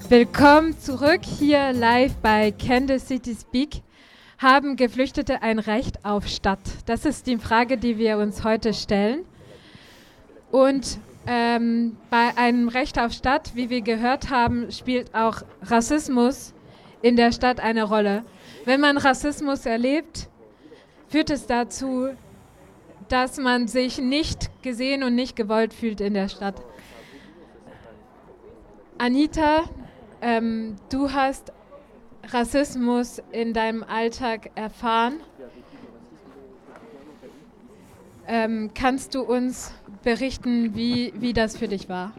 Willkommen zurück hier live bei Can the City Speak. Haben Geflüchtete ein Recht auf Stadt? Das ist die Frage, die wir uns heute stellen. Und bei einem Recht auf Stadt, wie wir gehört haben, spielt auch Rassismus in der Stadt eine Rolle. Wenn man Rassismus erlebt, führt es dazu, dass man sich nicht gesehen und nicht gewollt fühlt in der Stadt. Anita, du hast Rassismus in deinem Alltag erfahren. Kannst du uns berichten, wie das für dich war?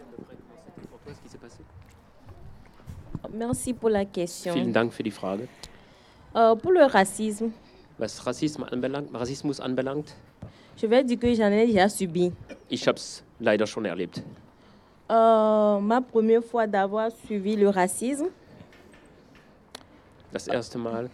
Merci pour la question. Vielen Dank für die Frage. Pour le racisme, Was Rassismus anbelangt, je vais dire que j'en ai déjà subi. ich habe es leider schon erlebt. Ma première fois d'avoir suivi le racisme, Das erste Mal,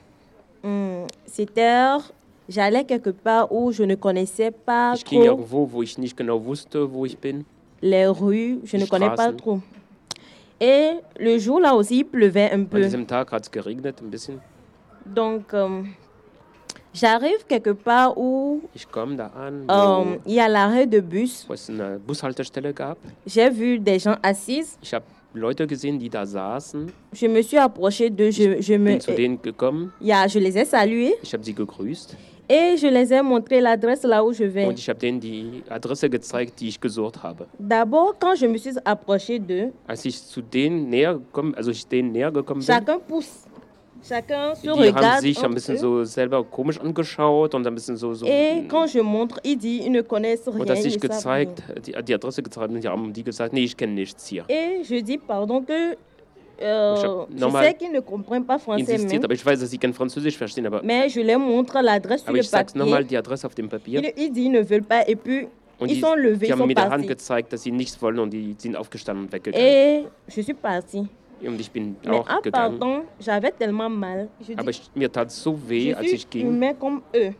c'était, j'allais quelque part où je ne connaissais pas ich ging trop irgendwo, wo ich nicht genau wusste, wo ich bin. les rues, je ne connais pas Straßen. trop. Et le jour là aussi, il pleuvait un An peu. diesem Tag hat es geregnet ein bisschen. Donc, j'arrive quelque part où Ich komme da an, wo il y a l'arrêt de bus. es eine Bushaltestelle gab. J'ai vu des gens assis. Ich habe Leute gesehen, die da saßen. Je me suis approchée d'eux. Je Bin zu denen gekommen. je les ai salués. Ich habe sie gegrüßt. Et je les ai montré l'adresse là où je vais. Und ich habe denen die Adresse gezeigt, die ich gesucht habe. D'abord, quand je me suis approchée d'eux, Als ich zu denen näher gekommen, bin, chacun pousse. Chacun se die haben regarde. sich ein entre bisschen eux. so selber komisch angeschaut und ein bisschen so. Et quand je montre, ils disent ils ne connaissent rien. Und als ils ich ne savent rien. die Adresse gezeigt habe, haben die gesagt, nee, ich kenne nichts hier. Et je dis pardon que Ich hab je normal sais qu'ils ne comprennent pas français, Insistiert, aber ich weiß, dass sie kein Französisch verstehen, aber mais je leur montre l'adresse sur ich le sag's nochmal, papier. die Adresse auf dem Papier. Ils disent ils ne veulent pas et puis Und ils sont levés, die ils haben sont mit der Hand partis. gezeigt, dass sie nichts wollen und die sind aufgestanden und weggegangen. Et je suis partie. Und ich bin Mais auch en gegangen. partant, j'avais tellement mal. Je Aber dis, mir tat so weh, je als ich suis ging. humain comme eux.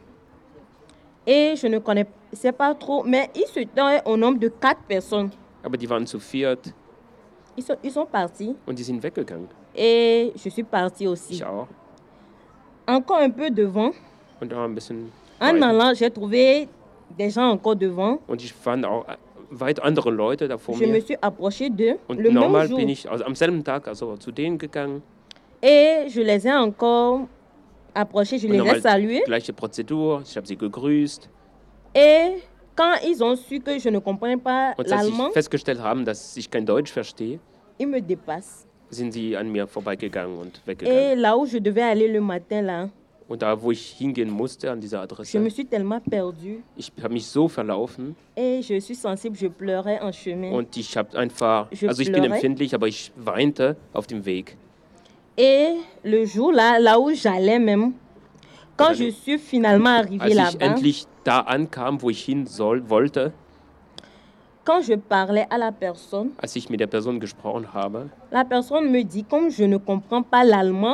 Et je ne connaissais pas trop, mais ils se tenaient au nombre de 4 personnes. Aber die waren zu viert Ils sont partis und die sind weggegangen. et je suis partie aussi. Ich auch. Encore un peu devant. Und auch ein bisschen En weiter. allant, j'ai trouvé des gens encore devant. Und ich fand auch weit andere Leute da vor Je me mir. suis approchée d'eux Und le même normal jour. bin ich am selben Tag also zu denen gegangen. Et je les ai encore approchés, je Und les ai nochmal salués. gleiche Prozedur. Ich habe sie gegrüßt. Et quand ils ont su que je ne comprenais pas Und als l'allemand, sie festgestellt haben, dass ich kein Deutsch verstehe, ils me dépassent. sind sie an mir vorbeigegangen und Et weggegangen. là où je devais aller le matin, là, Und da, wo ich hingehen musste, an dieser je Adresse, me suis tellement perdue. ich habe mich so verlaufen Et je suis sensible, je pleurais en chemin. und ich habe einfach, Je also ich bin pleurais. empfindlich, aber ich weinte auf dem Weg. Et le jour là, là où j'allais même, quand dann- je suis finalement arrivée Als ich là-bas, endlich da ankam, wo ich hin wollte, quand je parlais à la personne, als ich mit der Person gesprochen habe, la personne me dit, comme je ne comprends pas l'allemand,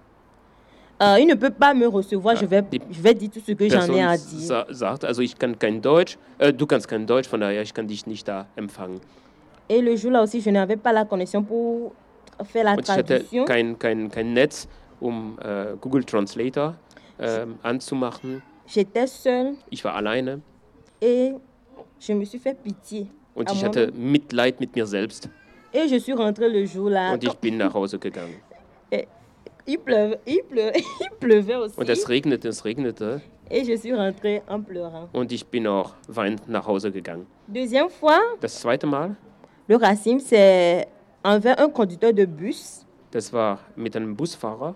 il ne peut pas me recevoir, je vais dire tout ce que j'en ai à Person dire. sagt, also ich kann kein Deutsch, du kannst kein Deutsch, von daher ich kann dich nicht da empfangen. Et le jour là aussi, je n'avais pas la connexion pour faire la Und ich hatte traduction. kein Netz, um Google Translator anzumachen. J'étais seule Ich war alleine et je me suis fait pitié. und à ich moi-même. hatte Mitleid mit mir selbst Et je suis rentrée le jour là. und ich bin nach Hause gegangen. Il pleuvait aussi. Und es regnete Et je suis rentrée en pleurant. und ich bin auch weinend nach Hause gegangen. Deuxième fois, Das zweite Mal, le racisme, c'est envers un conducteur de bus. das war mit einem Busfahrer.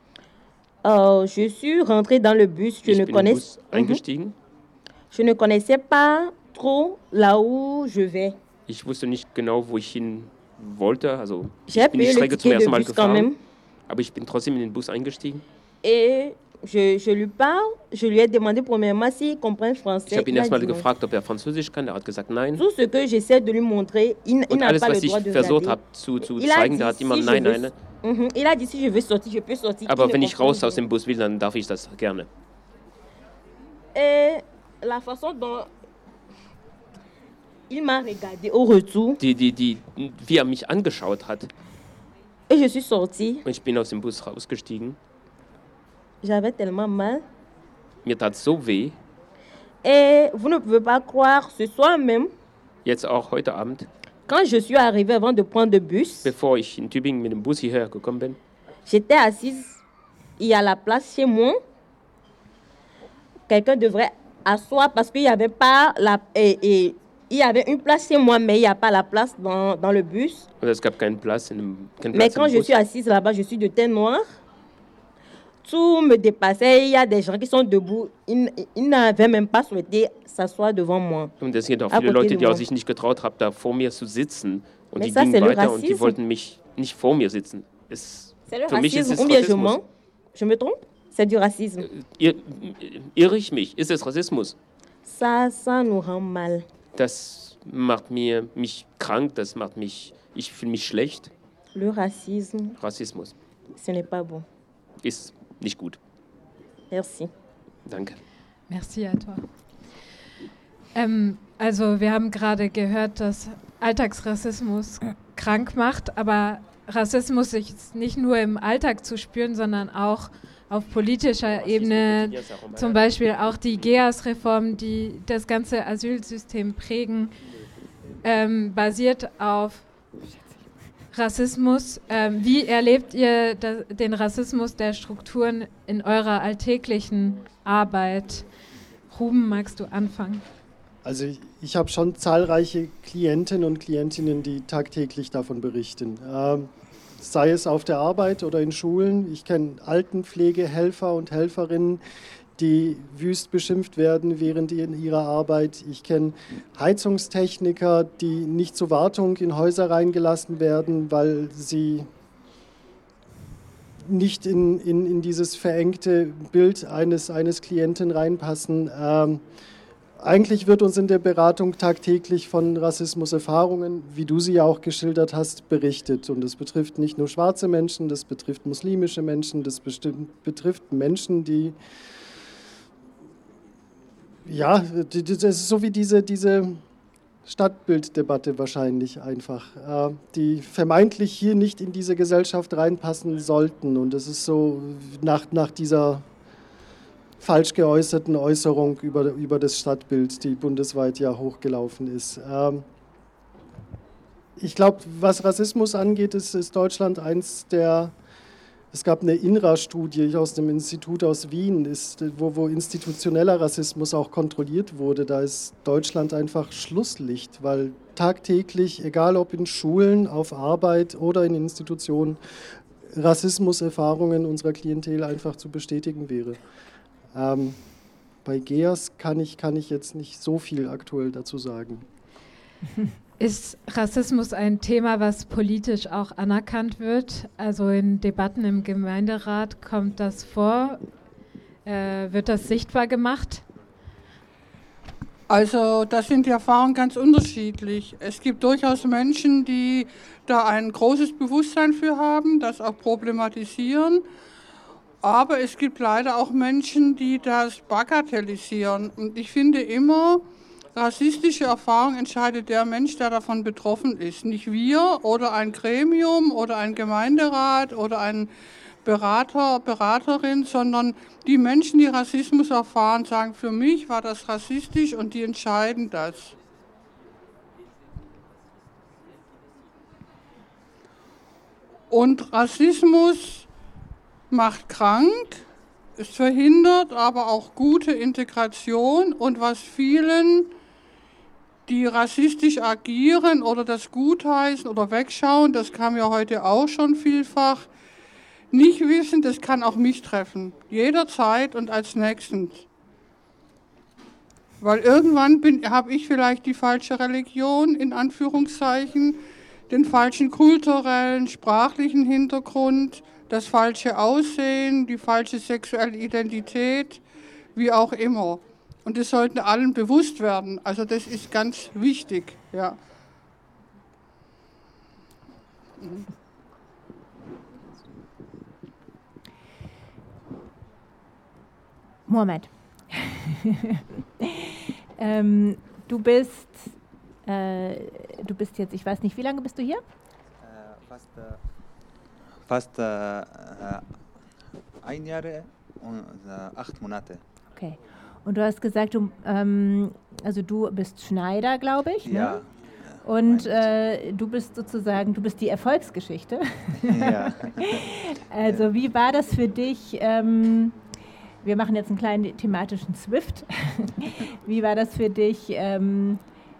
Je suis rentrée dans le bus. Ich bin im Bus eingestiegen. Je ne connaissais pas trop là où je vais. Ich wusste nicht genau, wo ich hin wollte. Also J'ai ich bin die payé le Strecke zum ticket de ersten Mal bus quand même. gefahren, aber ich bin trotzdem in den Bus eingestiegen. Et je lui parle. Je lui ai demandé premièrement s'il comprend français. Ich habe ihn Il a erstmal dit non. gefragt, ob er Französisch kann. Er hat gesagt nein. Tout ce que j'essaie de lui montrer, il Und n'a alles, pas le was ich droit de versucht regarder. habe zu Il a zeigen, dit, der hat immer si je nein, veux- nein. Il a dit si je veux sortir, je peux sortir. Il Aber ne wenn ich comprend raus aus rien. dem Bus will, dann darf ich das gerne. Et la façon dont il m'a regardé au retour, Wie er mich angeschaut hat, Et je suis sortie. Und ich bin aus dem Bus rausgestiegen. J'avais tellement mal. Mir tat so weh. Et vous ne pouvez pas croire, ce soir même, Jetzt auch heute Abend, quand je suis arrivée avant de prendre le bus, bevor ich in Tübingen mit dem Bus hierher gekommen bin, j'étais assise. Il y a la place chez moi. Quelqu'un devrait asseoir parce qu'il n'y avait pas il y avait une place chez moi, mais il n'y a pas la place dans le bus. und es gab keinen Platz keinen Mais Platz quand im je Bus. suis assise là-bas, je suis de teint noir. Tout me dépassait. Il y a des gens qui sont debout. Ils n'avaient même pas souhaité s'asseoir devant moi. Und es sind auch À viele côté Leute, de die auch moi. sich nicht getraut haben, da vor mir zu sitzen. Und Mais die ça, gingen c'est le weiter und die racisme. wollten mich nicht vor mir sitzen. C'est le Für mich ist racisme. es Ou bien je Rassismus. mens. Je me trompe? C'est du racisme. Irre ich mich? Ist es Rassismus? Ça nous rend mal. Das macht mich krank, ich fühle mich schlecht. Le racisme, Rassismus ce n'est pas bon. ist nicht gut. Merci. Danke. Merci à toi. Also wir haben gerade gehört, dass Alltagsrassismus krank macht, aber Rassismus ist nicht nur im Alltag zu spüren, sondern auch auf politischer Ebene, zum Beispiel auch die GEAS-Reform, die das ganze Asylsystem prägen, basiert auf Rassismus. Wie erlebt ihr den Rassismus der Strukturen in eurer alltäglichen Arbeit? Ruben, magst du anfangen? Also ich habe schon zahlreiche Klientinnen und Klientinnen, die tagtäglich davon berichten. Sei es auf der Arbeit oder in Schulen. Ich kenne Altenpflegehelfer und Helferinnen, die wüst beschimpft werden während ihrer Arbeit. Ich kenne Heizungstechniker, die nicht zur Wartung in Häuser reingelassen werden, weil sie nicht in dieses verengte Bild eines Klienten reinpassen. Eigentlich wird uns in der Beratung tagtäglich von Rassismuserfahrungen, wie du sie ja auch geschildert hast, berichtet. Und das betrifft nicht nur schwarze Menschen, das betrifft muslimische Menschen, das betrifft Menschen, die, ja, das ist so wie diese Stadtbilddebatte wahrscheinlich einfach, die vermeintlich hier nicht in diese Gesellschaft reinpassen sollten. Und das ist so nach dieser falsch geäußerten Äußerung über das Stadtbild, die bundesweit ja hochgelaufen ist. Ich glaube, was Rassismus angeht, ist Deutschland eins der, es gab eine INRA-Studie aus dem Institut aus Wien, wo institutioneller Rassismus auch kontrolliert wurde. Da ist Deutschland einfach Schlusslicht, weil tagtäglich, egal ob in Schulen, auf Arbeit oder in Institutionen, Rassismuserfahrungen unserer Klientel einfach zu bestätigen wäre. Bei GEAS kann ich jetzt nicht so viel aktuell dazu sagen. Ist Rassismus ein Thema, was politisch auch anerkannt wird? Also in Debatten im Gemeinderat kommt das vor? Wird das sichtbar gemacht? Also da sind die Erfahrungen ganz unterschiedlich. Es gibt durchaus Menschen, die da ein großes Bewusstsein für haben, das auch problematisieren. Aber es gibt leider auch Menschen, die das bagatellisieren. Und ich finde immer, rassistische Erfahrung entscheidet der Mensch, der davon betroffen ist. Nicht wir oder ein Gremium oder ein Gemeinderat oder ein Berater, Beraterin, sondern die Menschen, die Rassismus erfahren, sagen, für mich war das rassistisch und die entscheiden das. Und Rassismus macht krank, es verhindert aber auch gute Integration und was vielen, die rassistisch agieren oder das gutheißen oder wegschauen, das kam ja heute auch schon vielfach, nicht wissen, das kann auch mich treffen, jederzeit und als nächstens. Weil irgendwann habe ich vielleicht die falsche Religion, in Anführungszeichen, den falschen kulturellen, sprachlichen Hintergrund, das falsche Aussehen, die falsche sexuelle Identität, wie auch immer. Und das sollten allen bewusst werden. Also das ist ganz wichtig. Ja. Mohamed, du bist jetzt, ich weiß nicht, wie lange bist du hier? Fast fast 1 Jahr und 8 Monate. Okay. Und du hast gesagt, also du bist Schneider, glaube ich. Ne? Ja. Und du bist sozusagen, du bist die Erfolgsgeschichte. Ja. Also wie war das für dich? Wir machen jetzt einen kleinen thematischen Swift. Wie war das für dich, hier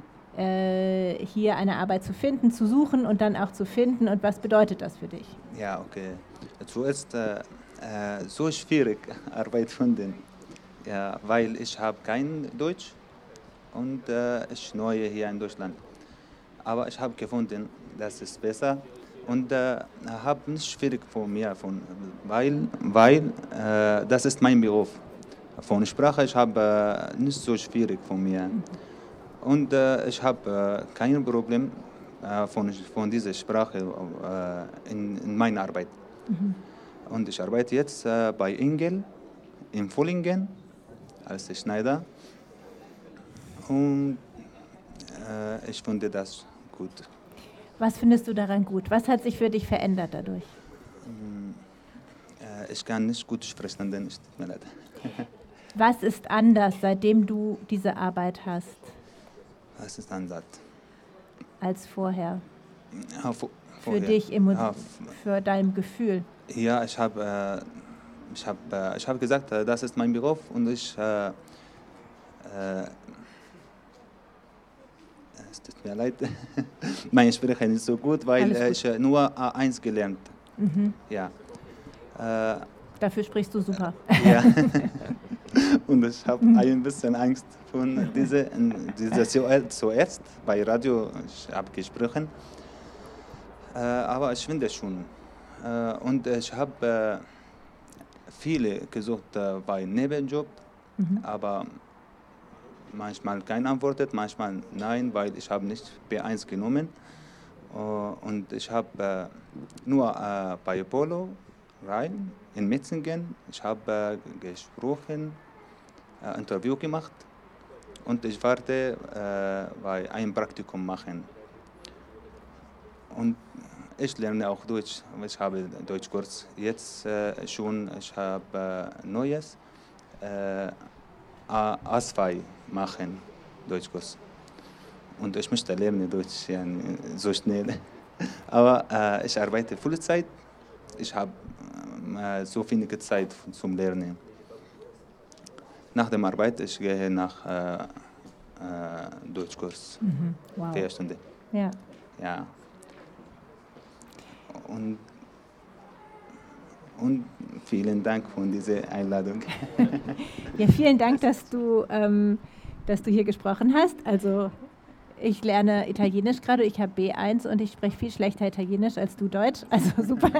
eine Arbeit zu finden, zu suchen und dann auch zu finden? Und was bedeutet das für dich? Ja, okay. Zuerst so schwierig Arbeit finden, ja, weil ich habe kein Deutsch und ich neu hier in Deutschland. Aber ich habe gefunden, das ist besser und habe nicht schwierig für mich, weil das ist mein Beruf. Von Sprache ich habe nicht so schwierig für mich und ich habe kein Problem von dieser Sprache in meiner Arbeit. Und ich arbeite jetzt bei Ingel in Vollingen als Schneider und ich finde das gut. Was findest du daran gut? Was hat sich für dich verändert dadurch? Ich kann nicht gut sprechen, denn es tut mir leid. Was ist anders, seitdem du diese Arbeit hast, Was ist anders? als vorher? Ja, Für vorher. dich, Ja, für dein Gefühl? Ja, ich hab gesagt, das ist mein Beruf und es tut mir leid, meine Sprache ist nicht so gut, weil Alles gut. ich nur A1 gelernt. Ja. Dafür sprichst du super. Ja. Und ich habe ein bisschen Angst von dieser zuerst bei Radio, ich habe gesprochen, aber ich finde es schon. Und ich habe viele gesucht bei Nebenjob, aber manchmal keine antwortet, manchmal nein, weil ich habe nicht B1 genommen. Und ich habe nur bei Polo rein in Metzingen. Ich habe gesprochen, Interview gemacht und ich warte bei einem Praktikum machen. Und ich lerne auch Deutsch. Ich habe Deutschkurs jetzt schon. Ich habe Neues A2 machen, Deutschkurs. Und ich möchte lernen Deutsch ja, so schnell. Aber ich arbeite Vollzeit. Ich habe so wenig Zeit zum Lernen. Nach der Arbeit ich gehe nach Deutschkurs. Wow. 4 Stunden. Ja. Ja. Und vielen Dank für diese Einladung. Ja, vielen Dank, dass du hier gesprochen hast. Also ich lerne Italienisch gerade, ich habe B1 und ich spreche viel schlechter Italienisch als du Deutsch. Also super.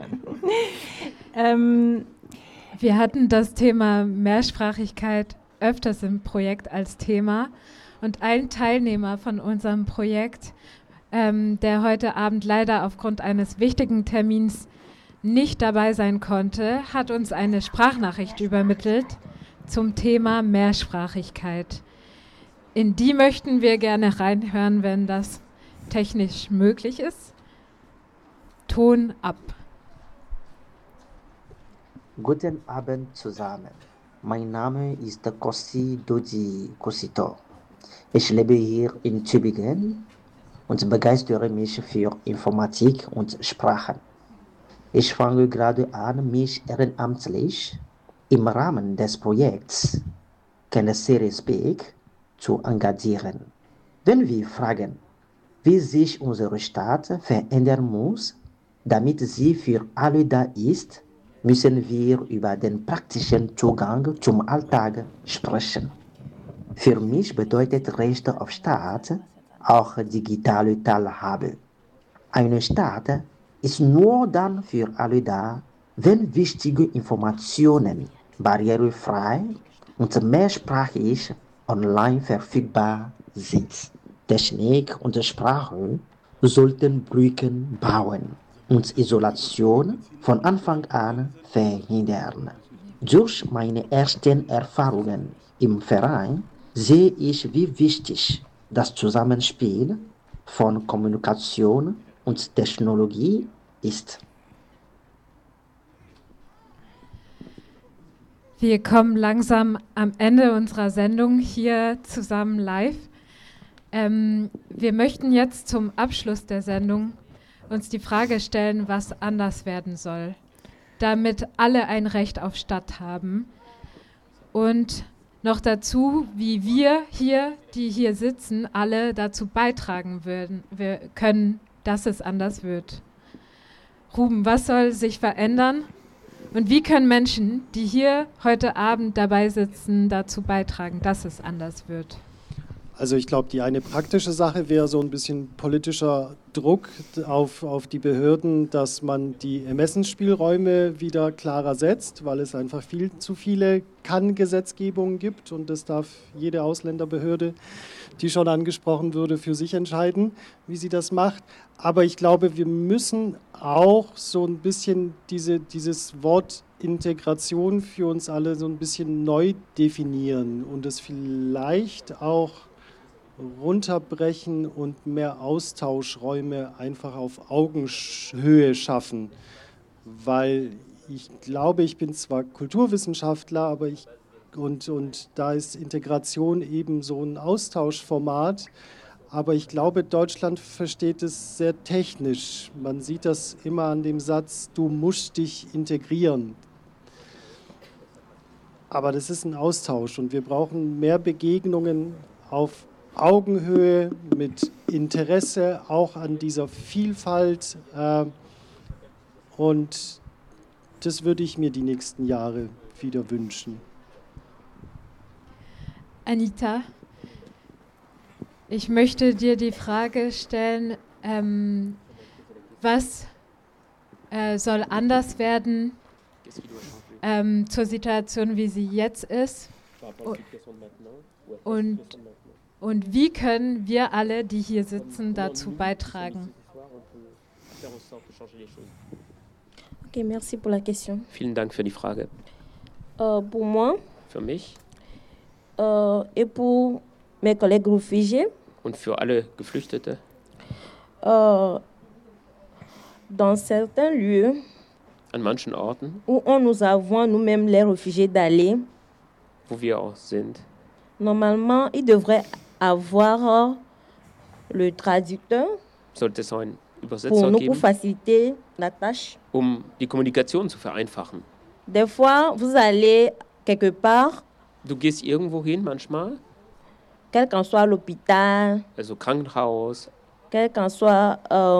Wir hatten das Thema Mehrsprachigkeit öfters im Projekt als Thema. Und ein Teilnehmer von unserem Projekt, der heute Abend leider aufgrund eines wichtigen Termins nicht dabei sein konnte, hat uns eine Sprachnachricht übermittelt zum Thema Mehrsprachigkeit. In die möchten wir gerne reinhören, wenn das technisch möglich ist. Ton ab. Guten Abend zusammen. Mein Name ist Kossi Doji Kosito. Ich lebe hier in Tübingen und begeistere mich für Informatik und Sprachen. Ich fange gerade an, mich ehrenamtlich im Rahmen des Projekts Kennesere Speak zu engagieren. Wenn wir fragen, wie sich unsere Stadt verändern muss, damit sie für alle da ist, müssen wir über den praktischen Zugang zum Alltag sprechen. Für mich bedeutet Recht auf Staat auch digitale Teilhabe. Eine Stadt ist nur dann für alle da, wenn wichtige Informationen barrierefrei und mehrsprachig online verfügbar sind. Technik und Sprache sollten Brücken bauen und Isolation von Anfang an verhindern. Durch meine ersten Erfahrungen im Verein sehe ich, wie wichtig das Zusammenspiel von Kommunikation und Technologie ist. Wir kommen langsam am Ende unserer Sendung hier zusammen live. Wir möchten jetzt zum Abschluss der Sendung uns die Frage stellen, was anders werden soll, damit alle ein Recht auf Stadt haben. Und noch dazu, wie wir hier, die hier sitzen, alle dazu beitragen können, dass es anders wird. Ruben, was soll sich verändern? Und wie können Menschen, die hier heute Abend dabei sitzen, dazu beitragen, dass es anders wird? Also ich glaube, die eine praktische Sache wäre so ein bisschen politischer Druck auf die Behörden, dass man die Ermessensspielräume wieder klarer setzt, weil es einfach viel zu viele Kann-Gesetzgebungen gibt und das darf jede Ausländerbehörde, die schon angesprochen wurde, für sich entscheiden, wie sie das macht. Aber ich glaube, wir müssen auch so ein bisschen dieses Wort Integration für uns alle so ein bisschen neu definieren und es vielleicht auch runterbrechen und mehr Austauschräume einfach auf Augenhöhe schaffen. Weil ich glaube, ich bin zwar Kulturwissenschaftler, aber und da ist Integration eben so ein Austauschformat, aber ich glaube, Deutschland versteht es sehr technisch. Man sieht das immer an dem Satz, du musst dich integrieren. Aber das ist ein Austausch und wir brauchen mehr Begegnungen auf Augenhöhe, mit Interesse auch an dieser Vielfalt. Und das würde ich mir die nächsten Jahre wieder wünschen. Anita, ich möchte dir die Frage stellen, was soll anders werden zur Situation, wie sie jetzt ist? Und wie können wir alle, die hier sitzen, dazu beitragen? Ok, merci pour la question. Vielen Dank für die Frage. Pour moi Für mich et pour mes collègues réfugiés, und für alle Geflüchtete, dans certains lieux an manchen Orten, où on nous avons nous-mêmes les réfugiés d'aller, wo wir auch sind, normalement, il devrait avoir le traducteur sollte es einen pour Übersetzer nous, pour geben, faciliter la tâche. die Kommunikation zu vereinfachen. Des fois, vous allez quelque part, Du gehst irgendwo hin manchmal, quel qu'en soit l'hôpital, also Krankenhaus, quel qu'en soit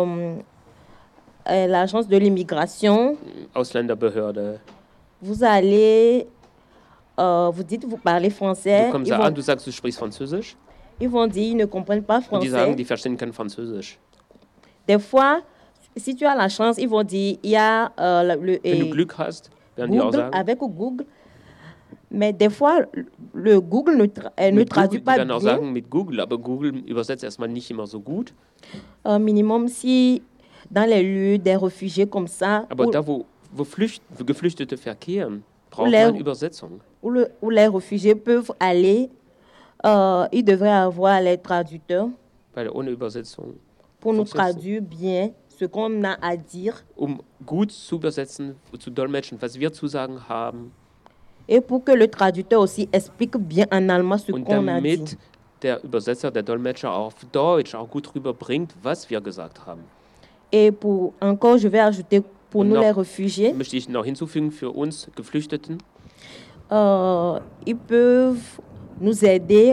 l'agence de l'immigration, Ausländerbehörde. vous allez, vous dites, vous parlez français, Du kommst da an, du sagst, du sprichst Französisch ils vont dire, ils ne comprennent pas und die sagen, français. die verstehen kein Französisch. Des fois, si tu as la chance, ils vont dire, il y a Wenn du Glück hast, werden die auch Google, sagen, avec Google. Mais des fois, le Google ne mit traduit Google, die pas werden auch bien. sagen mit Google, aber Google übersetzt erstmal nicht immer so gut. Minimum, si dans les lieux des réfugiés comme ça, Aber da, wo Geflüchtete verkehren, braucht Oder- man Übersetzung. où les réfugiés peuvent aller, ils devraient avoir les traducteurs Weil ohne Übersetzung, pour nous Funktioniert so. traduire bien ce qu'on a à dire gut zu übersetzen, zu dolmetschen, was wir zu sagen haben et pour que le traducteur aussi explique bien en allemand ce und qu'on a dit. damit der Übersetzer, der Dolmetscher auch auf Deutsch auch gut rüberbringt, was wir gesagt haben. Et pour encore, je vais ajouter pour Und nous noch- les réfugiés, Möchte ich noch hinzufügen für uns Geflüchteten, ils peuvent nous aider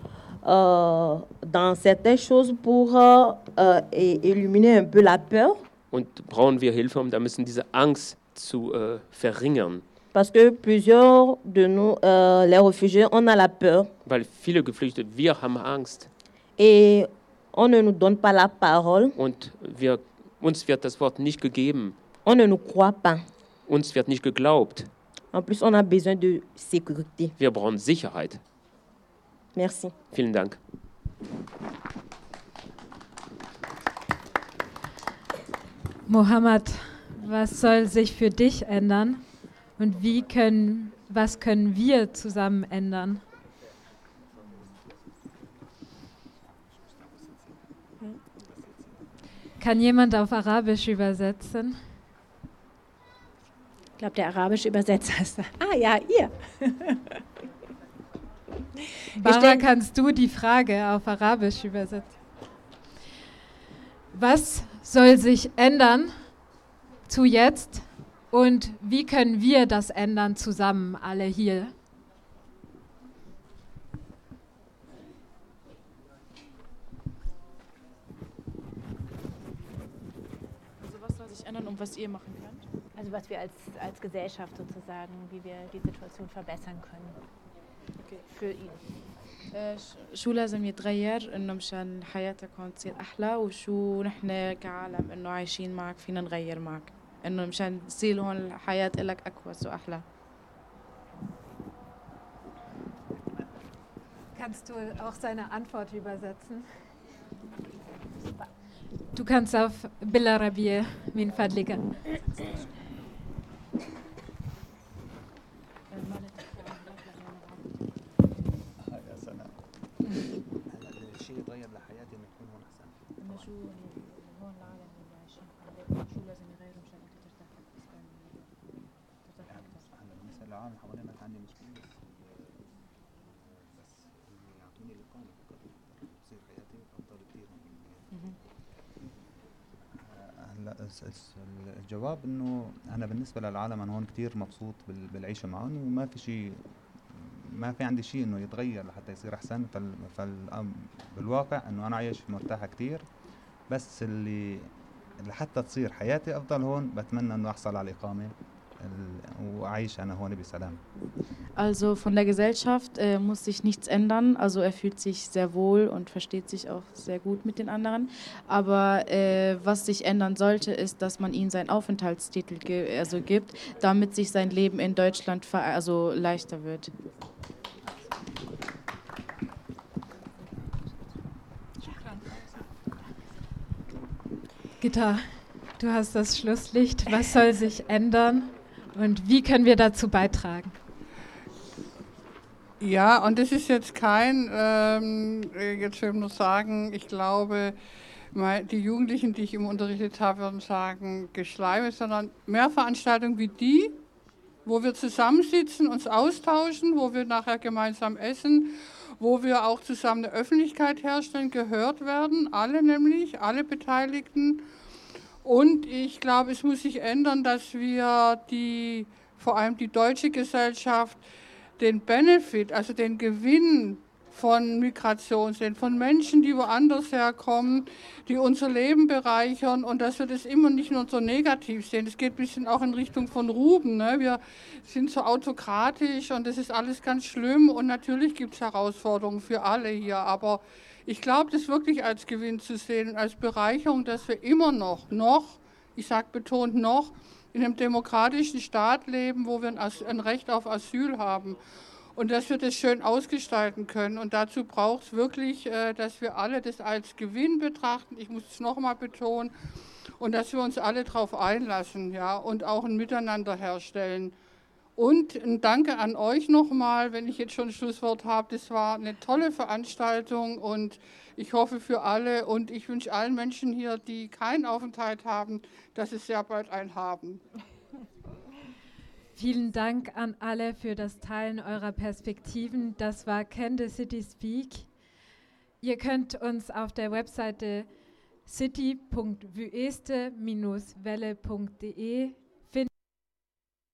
dans certaines choses pour éliminer un peu la peur. und brauchen wir Hilfe, um da müssen diese Angst zu verringern. Parce que plusieurs de nous, les réfugiés, on a la peur Weil viele Geflüchtete, wir haben Angst et on ne nous donne pas la parole, und uns wird das Wort nicht gegeben, on ne nous croit pas. uns wird nicht geglaubt. En plus, on a besoin de sécurité. Wir brauchen Sicherheit. Merci. Vielen Dank. Mohammed, was soll sich für dich ändern und was können wir zusammen ändern? Kann jemand auf Arabisch übersetzen? glaube, der arabische Übersetzer ist da. Ah ja, ihr. Bara, kannst du die Frage auf Arabisch übersetzen? Was soll sich ändern zu jetzt und wie können wir das ändern zusammen, alle hier? Also was soll sich ändern und was ihr machen könnt? Also was wir als Gesellschaft sozusagen, wie wir die Situation verbessern können. Okay. Für ihn. شو لازم يتغير انه مشان حياتكم تصير احلى وشو نحن كعالم انه عايشين معك فينا نغير معك انه مشان تصير هون الحياة لك اكوس واحلى. Kannst du auch seine Antwort übersetzen? Du kannst auf بالعربية من فضلك. الشيء يتغير لحياتي انه يكون هون احسن. انه شو هون العالم اللي عايشين حواليك شو لازم يغيروا مشان انت ترتاح ترتاح اكثر. هلا بالنسبه للعالم حوالينا عندي مشكله بس انه يعطوني الاقامه فقط تصير حياتي افضل كثير من هلا الجواب انه انا بالنسبه للعالم انا هون كثير مبسوط بالعيشه معهم وما في شيء ما في عندي شيء انه يتغير لحتى يصير احسن بالواقع انه انا عايش مرتاح كثير بس اللي حتى تصير حياتي افضل هون بتمنى انه احصل على الاقامه وأعيش أنا هون بسلام. Also von der Gesellschaft muss sich nichts ändern. Also er fühlt sich sehr wohl und versteht sich auch sehr gut mit den anderen. Aber was sich ändern sollte, ist, dass man ihm seinen Aufenthaltstitel gibt, damit sich sein Leben in Deutschland leichter wird. Gitta, du hast das Schlusslicht. Was soll sich ändern und wie können wir dazu beitragen? Ja, und das ist jetzt kein, jetzt will ich nur sagen, ich glaube, die Jugendlichen, die ich immer unterrichtet habe, würden sagen, Geschleime, sondern mehr Veranstaltungen wie die, wo wir zusammensitzen, uns austauschen, wo wir nachher gemeinsam essen, wo wir auch zusammen eine Öffentlichkeit herstellen, gehört werden, alle nämlich, alle Beteiligten. Und ich glaube, es muss sich ändern, dass wir vor allem die deutsche Gesellschaft, den Benefit, also den Gewinn von Migration sehen, von Menschen, die woanders herkommen, die unser Leben bereichern und dass wir das immer nicht nur so negativ sehen. Das geht ein bisschen auch in Richtung von Ruben. Ne? Wir sind so autokratisch und das ist alles ganz schlimm und natürlich gibt es Herausforderungen für alle hier, aber ich glaube, das wirklich als Gewinn zu sehen und als Bereicherung, dass wir immer noch, ich sage betont noch, in einem demokratischen Staat leben, wo wir ein Recht auf Asyl haben und dass wir das schön ausgestalten können. Und dazu braucht es wirklich, dass wir alle das als Gewinn betrachten, ich muss es nochmal betonen, und dass wir uns alle darauf einlassen, ja, und auch ein Miteinander herstellen. Und ein Danke an euch nochmal, wenn ich jetzt schon ein Schlusswort habe. Das war eine tolle Veranstaltung und ich hoffe für alle und ich wünsche allen Menschen hier, die keinen Aufenthalt haben, dass sie sehr bald einen haben. Vielen Dank an alle für das Teilen eurer Perspektiven. Das war Can the City Speak. Ihr könnt uns auf der Webseite city.vueste-welle.de